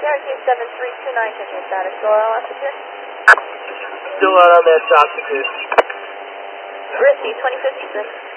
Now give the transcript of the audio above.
Cherokee 7329, checking your status. Still out on altitude? Still out on that altitude. Risky 2056.